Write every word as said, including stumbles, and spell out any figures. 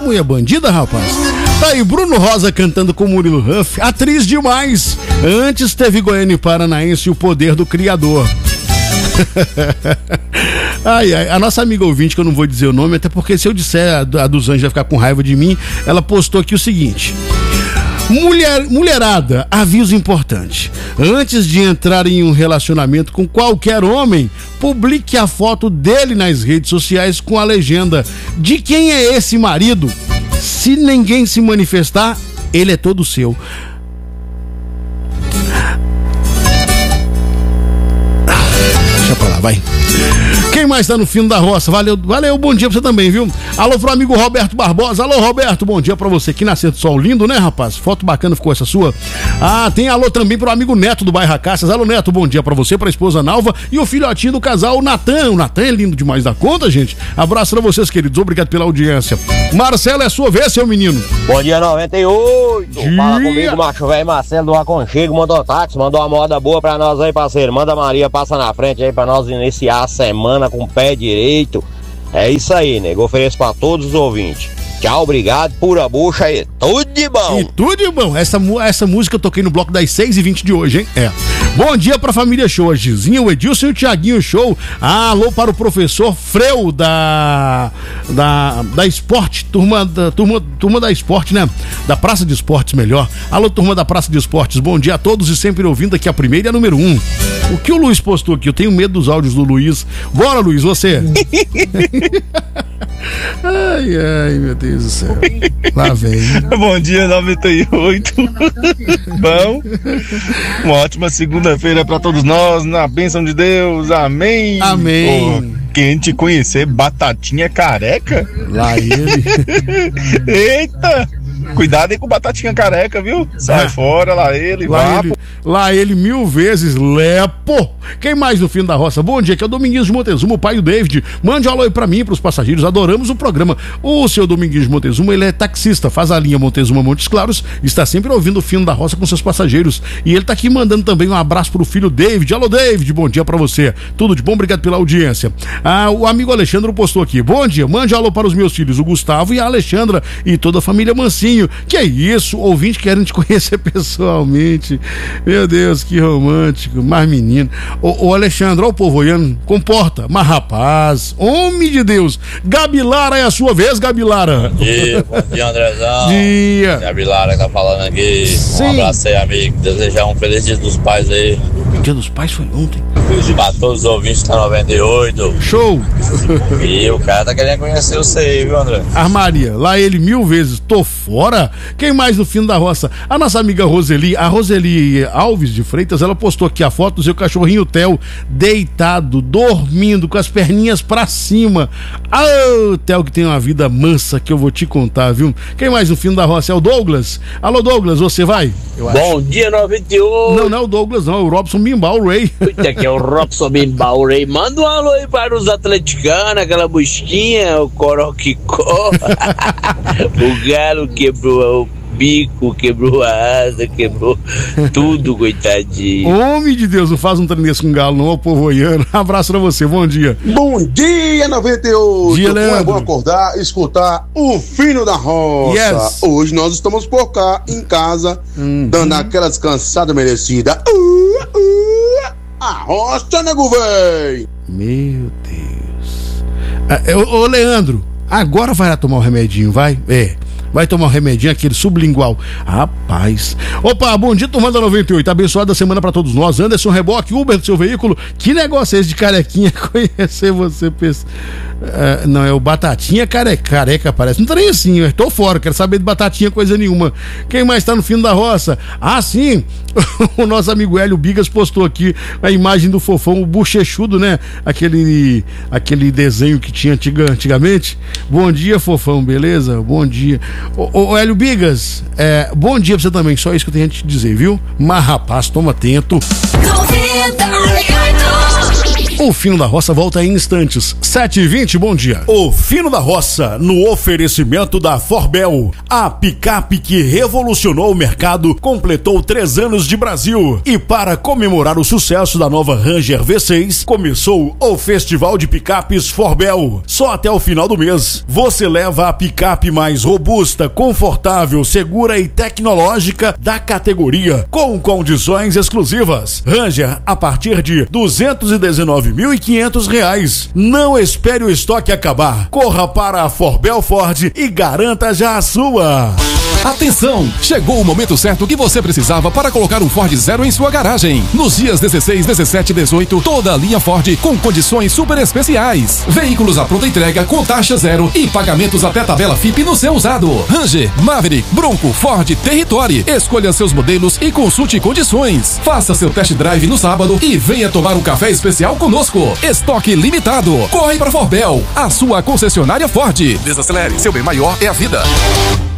mulher bandida, rapaz. Tá aí, Bruno Rosa cantando com Murilo Huff. Atriz demais. Antes teve Goiânia e Paranaense e o poder do criador. Ai, ai, a nossa amiga ouvinte, que eu não vou dizer o nome, até porque se eu disser a dos Anjos vai ficar com raiva de mim. Ela postou aqui o seguinte: Mulher, mulherada, aviso importante. Antes de entrar em um relacionamento com qualquer homem, publique a foto dele nas redes sociais com a legenda: de quem é esse marido? Se ninguém se manifestar, ele é todo seu. Deixa pra lá, vai. Quem mais tá no fim da roça? Valeu, valeu, bom dia pra você também, viu? Alô pro amigo Roberto Barbosa. Alô, Roberto, bom dia pra você. Que nasceu do sol lindo, né, rapaz? Foto bacana ficou essa sua. Ah, tem alô também pro amigo Neto do bairro Caças. Alô, Neto, bom dia pra você, pra esposa Nalva e o filhotinho do casal, o Natan. O Natan é lindo demais da conta, gente. Abraço pra vocês, queridos. Obrigado pela audiência. Marcelo, é a sua vez, seu menino. Bom dia, noventa e oito. Dia. Fala comigo, macho velho Marcelo do Aconchego. Mandou táxi, mandou uma moda boa pra nós aí, parceiro. Manda Maria, passa na frente aí pra nós iniciar a semana com o pé direito. É isso aí, nego. Ofereço pra todos os ouvintes. Tchau, obrigado, pura bucha aí. Tudo de bom. E tudo de bom. Essa, essa música eu toquei no bloco das seis e vinte de hoje, hein? É. Bom dia pra família Show, a Gizinha, o Edilson e o Tiaguinho Show. Ah, alô para o professor Freu da da, da Esporte, turma da, turma, turma da Esporte, né? Da Praça de Esportes, melhor. Alô, turma da Praça de Esportes, bom dia a todos e sempre ouvindo aqui a primeira e a número um. O que o Luiz postou aqui? Eu tenho medo dos áudios do Luiz. Bora, Luiz, você. Ai, ai, meu Deus do céu. Lá vem. Bom dia, noventa e oito. Bom, uma ótima segunda-feira pra todos nós, na bênção de Deus, amém. Amém. Oh, quem te conhecer, Batatinha Careca? Lá ele. Eita! Cuidado aí com Batatinha Careca, viu? Sai ah, fora, lá ele, lá ele, lá ele mil vezes, lepo. Quem mais no fim da roça? Bom dia, que é o Dominguinhos de Montezuma, o pai do David. Mande um alô aí pra mim, pros passageiros, adoramos o programa. O seu Dominguinhos de Montezuma, ele é taxista, faz a linha Montezuma Montes Claros, está sempre ouvindo o fim da roça com seus passageiros. E ele tá aqui mandando também um abraço pro filho David. Alô, David, bom dia pra você. Tudo de bom, obrigado pela audiência. Ah, o amigo Alexandre postou aqui: bom dia, mande um alô para os meus filhos, o Gustavo e a Alexandra e toda a família Mancinho. Que é isso, ouvinte querendo te conhecer pessoalmente. Meu Deus, que romântico, mais menino. Ô, ô Alexandre, ó o povo olhando, comporta, mas rapaz, homem de Deus. Gabilara, é a sua vez, Gabilara. Bom dia, bom dia, Andrezão. Dia. Gabilara tá falando aqui. Sim. Um abraço aí, amigo. Desejar um feliz dia dos pais aí. O dia dos pais foi ontem. Pra todos os ouvintes da noventa e oito. Show. E o cara tá querendo conhecer você aí, viu, André? Armaria, lá ele mil vezes, tô fora. Quem mais no fim da roça? A nossa amiga Roseli, a Roseli Alves de Freitas, ela postou aqui a foto do seu cachorrinho Theo, deitado, dormindo, com as perninhas pra cima. Ah, o Theo que tem uma vida mansa que eu vou te contar, viu? Quem mais no fim da roça? É o Douglas. Alô, Douglas, você vai? Eu Bom acho. dia, noventa e oito. Não, não é o Douglas, não, é o Robson Bimbal Ray. Aqui é o Robson Bimbal Ray. Manda um alô aí para os atleticanos, aquela busquinha, o Coroquicó. O Galo quebrou o bico, quebrou a asa, quebrou tudo, coitadinho. Homem de Deus, não faz um treino desse com galo, não, o povo olhando. Abraço pra você, bom dia. Bom dia, noventa e oito. Dia, Como é bom acordar e escutar o Fino da Roça. Yes. Hoje nós estamos por cá, em casa, uhum. dando aquelas cansadas merecidas. Uh, uh, a roça, nego, véi. Meu Deus. Ah, ô, ô, Leandro, agora vai lá tomar um remedinho, vai? É. Vai tomar um remedinho, aquele sublingual. Rapaz. Opa, bom dia, turma da noventa e oito. Abençoada semana pra todos nós. Anderson Reboque, Uber do seu veículo. Que negócio é esse de carequinha conhecer você? Pensa... Uh, não, é o Batatinha careca, careca parece. Não tá nem assim, eu tô fora, quero saber de Batatinha coisa nenhuma. Quem mais tá no fim da roça? Ah, sim, o nosso amigo Hélio Bigas postou aqui a imagem do Fofão, o bochechudo, né? Aquele, aquele desenho que tinha antiga, antigamente. Bom dia, Fofão, beleza? Bom dia. Ô, ô Hélio Bigas, é, bom dia pra você também, só isso que eu tenho a te dizer, viu? Mas rapaz, toma atento. noventa e oito O Fino da Roça volta em instantes. sete e vinte, bom dia. O Fino da Roça, no oferecimento da Forbel. A picape que revolucionou o mercado, completou três anos de Brasil. E para comemorar o sucesso da nova Ranger V seis, começou o Festival de Picapes Forbel. Só até o final do mês, você leva a picape mais robusta, confortável, segura e tecnológica da categoria, com condições exclusivas. Ranger a partir de duzentos e dezenove mil e quinhentos reais. Não espere o estoque acabar. Corra para a Forbel Ford e garanta já a sua. Atenção! Chegou o momento certo que você precisava para colocar um Ford Zero em sua garagem. Nos dias dezesseis, dezessete e dezoito, toda a linha Ford com condições super especiais. Veículos à pronta entrega com taxa zero e pagamentos até tabela F I P no seu usado. Ranger, Maverick, Bronco, Ford, Territory. Escolha seus modelos e consulte condições. Faça seu test drive no sábado e venha tomar um café especial conosco. Estoque limitado. Corre para Forbel, a sua concessionária Ford. Desacelere, seu bem maior é a vida.